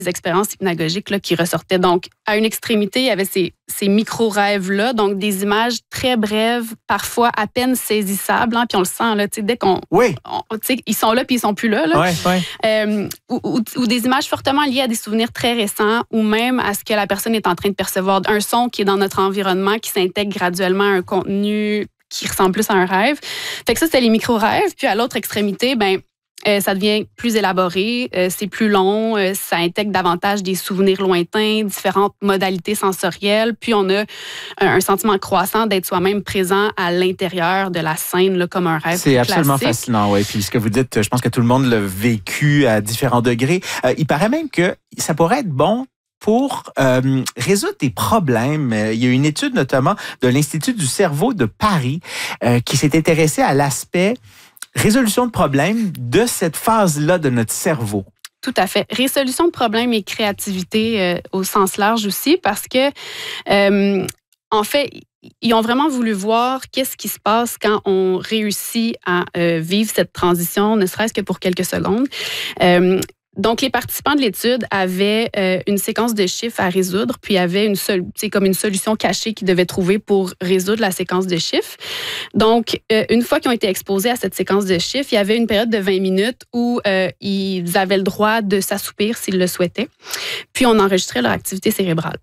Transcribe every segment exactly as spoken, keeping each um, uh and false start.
expériences hypnagogiques là, qui ressortaient. Donc, à une extrémité, il y avait ces, ces micro-rêves-là, donc des images très brèves, parfois à peine saisissables, hein, puis on le sent, là, dès qu'on... Oui. On, ils sont là, puis ils sont plus là. là. Oui, oui. Euh, ou, ou, ou des images fortement liées à des souvenirs très récents, ou même à ce que la personne est en train de percevoir. Un son qui est dans notre environnement, qui s'intègre graduellement à un contenu qui ressemble plus à un rêve. Fait que ça, c'était les micro-rêves. Puis à l'autre extrémité, ben Euh, ça devient plus élaboré, euh, c'est plus long, euh, ça intègre davantage des souvenirs lointains, différentes modalités sensorielles, puis on a un, un sentiment croissant d'être soi-même présent à l'intérieur de la scène, là, comme un rêve C'est classique. absolument fascinant, oui. Puis ce que vous dites, je pense que tout le monde l'a vécu à différents degrés. Euh, il paraît même que ça pourrait être bon pour euh, résoudre des problèmes. Il y a une étude notamment de l'Institut du cerveau de Paris euh, qui s'est intéressée à l'aspect résolution de problèmes de cette phase-là de notre cerveau. Tout à fait. Résolution de problèmes et créativité euh, au sens large aussi, parce que, euh, en fait, ils ont vraiment voulu voir qu'est-ce qui se passe quand on réussit à euh, vivre cette transition, ne serait-ce que pour quelques secondes. Euh, Donc, les participants de l'étude avaient euh, une séquence de chiffres à résoudre, puis avaient une seule, c'est comme une solution cachée qu'ils devaient trouver pour résoudre la séquence de chiffres. Donc, euh, une fois qu'ils ont été exposés à cette séquence de chiffres, il y avait une période de vingt minutes où euh, ils avaient le droit de s'assoupir s'ils le souhaitaient, puis on enregistrait leur activité cérébrale.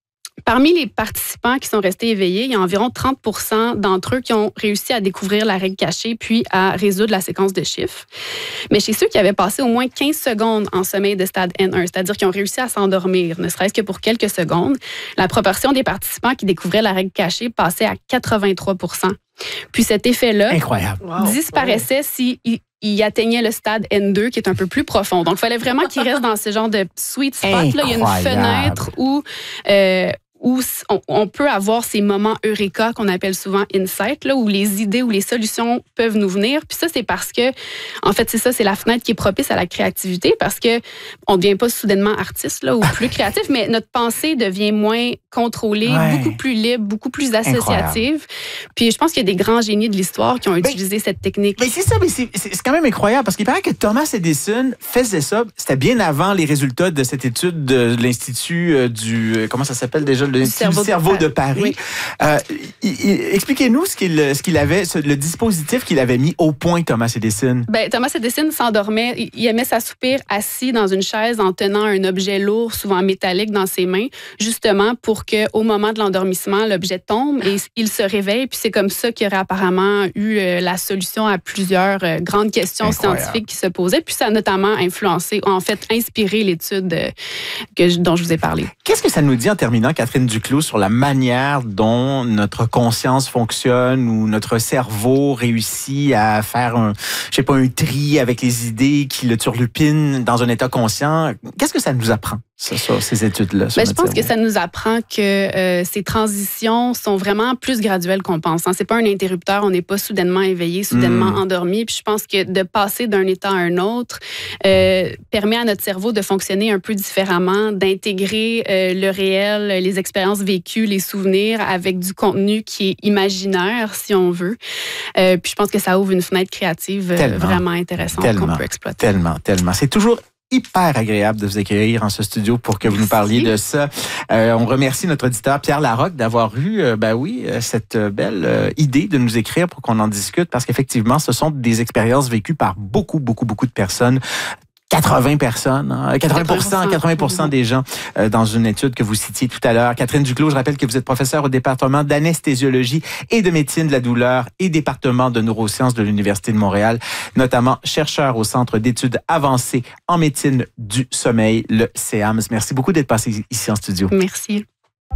Parmi les participants qui sont restés éveillés, il y a environ trente pour cent d'entre eux qui ont réussi à découvrir la règle cachée puis à résoudre la séquence de chiffres. Mais chez ceux qui avaient passé au moins quinze secondes en sommeil de stade N un, c'est-à-dire qui ont réussi à s'endormir, ne serait-ce que pour quelques secondes, la proportion des participants qui découvraient la règle cachée passait à quatre-vingt-trois pour cent. Puis cet effet-là Incroyable. disparaissait wow. si... Il, il atteignait le stade N deux, qui est un peu plus profond. Donc, il fallait vraiment qu'il reste dans ce genre de sweet spot. Là. Il y a une fenêtre où, euh, où on, on peut avoir ces moments eureka qu'on appelle souvent insight, là, où les idées ou les solutions peuvent nous venir. Puis ça, c'est parce que, en fait, c'est ça, c'est la fenêtre qui est propice à la créativité, parce que on ne devient pas soudainement artiste là, ou plus créatif, mais notre pensée devient moins contrôlée, ouais. beaucoup plus libre, beaucoup plus associative. Incroyable. Puis je pense qu'il y a des grands génies de l'histoire qui ont utilisé mais, cette technique. Mais c'est ça, mais c'est, c'est, c'est quand même incroyable, parce qu'il paraît que Thomas Edison faisait ça. C'était bien avant les résultats de cette étude de l'Institut euh, du... Comment ça s'appelle déjà? Le cerveau, du cerveau de Paris. De Paris. Oui. Euh, il, il, expliquez-nous ce qu'il, ce qu'il avait, le dispositif qu'il avait mis au point, Thomas Edison. Ben, Thomas Edison s'endormait. Il, il aimait s'assoupir assis dans une chaise en tenant un objet lourd, souvent métallique, dans ses mains, justement pour qu'au moment de l'endormissement, l'objet tombe et il se réveille. Puis c'est comme ça qu'il y aurait apparemment eu euh, la solution à plusieurs euh, grandes questions Incroyable. scientifiques qui se posaient. Puis ça a notamment influencé, en fait, inspiré l'étude euh, que, dont je vous ai parlé. Qu'est-ce que ça nous dit en terminant, Catherine Duclos, sur la manière dont notre conscience fonctionne ou notre cerveau réussit à faire un, je sais pas, un tri avec les idées qui le turlupinent dans un état conscient? Qu'est-ce que ça nous apprend, ça, ça, ces études-là? Ben, je pense cerveau? que ça nous apprend que euh, ces transitions sont vraiment plus graduelles qu'on pense. Hein. C'est pas un interrupteur, on n'est pas soudainement éveillé, soudainement mmh. endormi. Puis je pense que de passer d'un état à un autre euh, permet à notre cerveau de fonctionner un peu différemment, d'intégrer euh, le réel, les expériences vécues, les souvenirs avec du contenu qui est imaginaire, si on veut. Euh, puis je pense que ça ouvre une fenêtre créative tellement, vraiment intéressante tellement, qu'on peut exploiter. Tellement, tellement. C'est toujours hyper agréable de vous accueillir en ce studio pour que vous Merci. nous parliez de ça. Euh, on remercie notre auditeur Pierre Larocque d'avoir eu, euh, ben oui, cette belle euh, idée de nous écrire pour qu'on en discute, parce qu'effectivement, ce sont des expériences vécues par beaucoup, beaucoup, beaucoup de personnes. quatre-vingts personnes, hein, quatre-vingts pour cent, quatre-vingts pour cent des gens euh, dans une étude que vous citiez tout à l'heure. Catherine Duclos, je rappelle que vous êtes professeure au département d'anesthésiologie et de médecine de la douleur et département de neurosciences de l'Université de Montréal, notamment chercheur au Centre d'études avancées en médecine du sommeil, le C A M S. Merci beaucoup d'être passé ici en studio. Merci.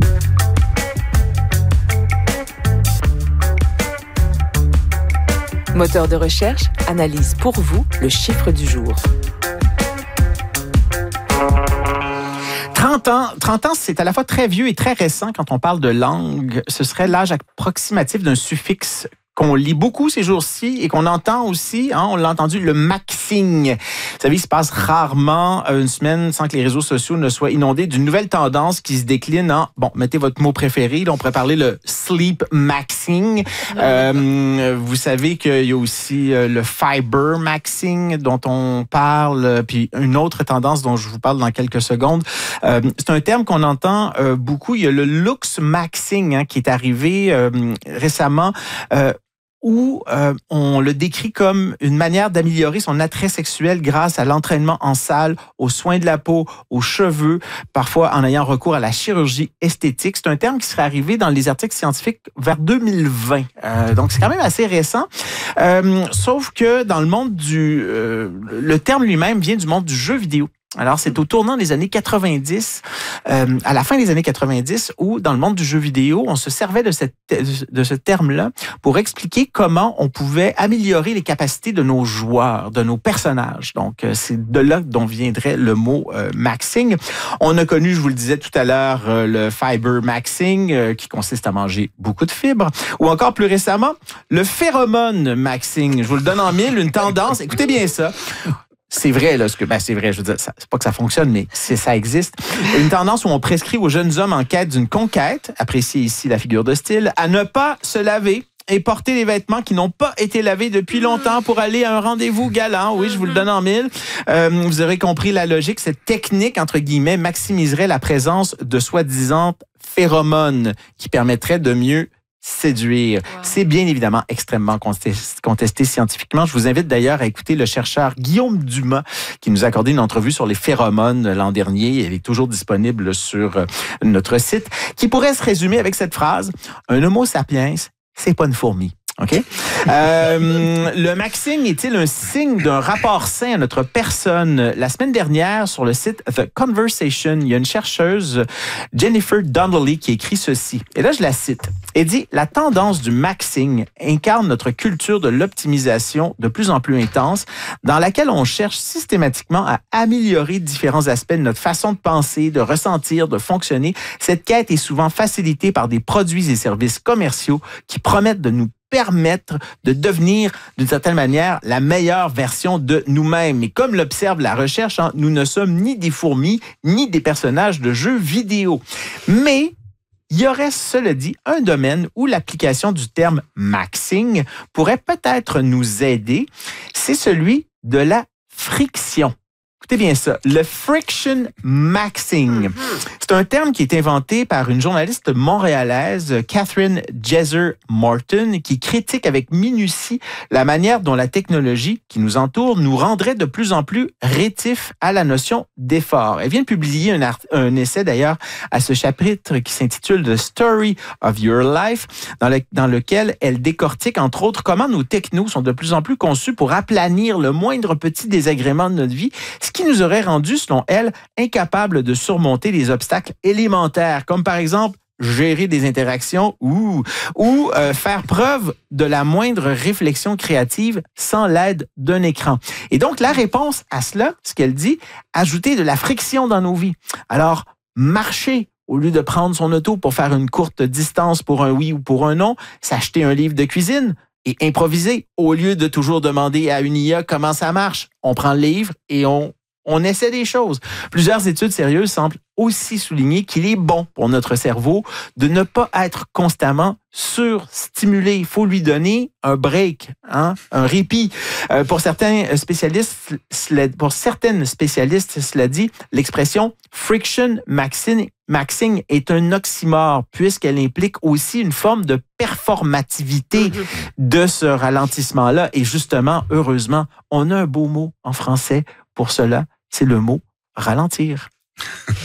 Moteur de recherche analyse pour vous le chiffre du jour. trente ans, trente ans, c'est à la fois très vieux et très récent quand on parle de langue. Ce serait l'âge approximatif d'un suffixe qu'on lit beaucoup ces jours-ci et qu'on entend aussi, hein, on l'a entendu, le maxing. Vous savez, il se passe rarement une semaine sans que les réseaux sociaux ne soient inondés d'une nouvelle tendance qui se décline en, bon, mettez votre mot préféré, là, on pourrait parler le sleep maxing. Euh, vous savez qu'il y a aussi le fiber maxing dont on parle, puis une autre tendance dont je vous parle dans quelques secondes. Euh, c'est un terme qu'on entend euh, beaucoup. Il y a le looks maxing hein, qui est arrivé euh, récemment. Euh, où euh, on le décrit comme une manière d'améliorer son attrait sexuel grâce à l'entraînement en salle, aux soins de la peau, aux cheveux, parfois en ayant recours à la chirurgie esthétique. C'est un terme qui serait arrivé dans les articles scientifiques vers deux mille vingt. Euh, donc, c'est quand même assez récent. Euh, sauf que dans le monde du... Euh, le terme lui-même vient du monde du jeu vidéo. Alors, c'est au tournant des années quatre-vingt-dix, euh, à la fin des années quatre-vingt-dix, où dans le monde du jeu vidéo, on se servait de, cette, de ce terme-là pour expliquer comment on pouvait améliorer les capacités de nos joueurs, de nos personnages. Donc, c'est de là dont viendrait le mot euh, maxing. On a connu, je vous le disais tout à l'heure, euh, le fiber maxing, euh, qui consiste à manger beaucoup de fibres, ou encore plus récemment, le phéromone maxing. Je vous le donne en mille, une tendance. Écoutez bien ça. C'est vrai, là, ce que, ben, c'est vrai, je veux dire, ça, c'est pas que ça fonctionne, mais c'est, ça existe. Une tendance où on prescrit aux jeunes hommes en quête d'une conquête, appréciez ici la figure de style, à ne pas se laver et porter des vêtements qui n'ont pas été lavés depuis longtemps pour aller à un rendez-vous galant. Oui, je vous le donne en mille. Euh, vous aurez compris la logique. Cette technique, entre guillemets, maximiserait la présence de soi-disant phéromones qui permettraient de mieux séduire. Wow. C'est bien évidemment extrêmement contesté, contesté scientifiquement. Je vous invite d'ailleurs à écouter le chercheur Guillaume Dumas qui nous a accordé une entrevue sur les phéromones l'an dernier. Elle est toujours disponible sur notre site, qui pourrait se résumer avec cette phrase: un homo sapiens, c'est pas une fourmi. OK? Euh, le maxing est-il un signe d'un rapport sain à notre personne? La semaine dernière, sur le site The Conversation, il y a une chercheuse, Jennifer Donnelly, qui écrit ceci. Et là, je la cite. Elle dit « La tendance du maxing incarne notre culture de l'optimisation de plus en plus intense, dans laquelle on cherche systématiquement à améliorer différents aspects de notre façon de penser, de ressentir, de fonctionner. Cette quête est souvent facilitée par des produits et services commerciaux qui promettent de nous permettre de devenir, d'une certaine manière, la meilleure version de nous-mêmes. Et comme l'observe la recherche, hein, nous ne sommes ni des fourmis, ni des personnages de jeux vidéo. Mais il y aurait, cela dit, un domaine où l'application du terme maxing pourrait peut-être nous aider. C'est celui de la friction. Écoutez bien ça, le friction maxing. C'est un terme qui est inventé par une journaliste montréalaise, Catherine Jeser-Morton, qui critique avec minutie la manière dont la technologie qui nous entoure nous rendrait de plus en plus rétifs à la notion d'effort. Elle vient de publier un, art- un essai d'ailleurs à ce chapitre qui s'intitule The Story of Your Life, dans, le, dans lequel elle décortique entre autres comment nos technos sont de plus en plus conçus pour aplanir le moindre petit désagrément de notre vie, ce qui nous aurait rendu, selon elle, incapables de surmonter les obstacles élémentaires, comme par exemple gérer des interactions ou, ou euh, faire preuve de la moindre réflexion créative sans l'aide d'un écran. Et donc, la réponse à cela, ce qu'elle dit, ajouter de la friction dans nos vies. Alors, marcher au lieu de prendre son auto pour faire une courte distance pour un oui ou pour un non, s'acheter un livre de cuisine, et improviser. Au lieu de toujours demander à une I A comment ça marche, on prend le livre et on, on essaie des choses. Plusieurs études sérieuses semblent aussi souligner qu'il est bon pour notre cerveau de ne pas être constamment surstimulé. Il faut lui donner un break, hein, un répit. Euh, pour certains spécialistes, cela, pour certaines spécialistes, cela dit, l'expression friction maxing, maxing est un oxymore puisqu'elle implique aussi une forme de performativité de ce ralentissement-là. Et justement, heureusement, on a un beau mot en français pour cela, c'est le mot ralentir.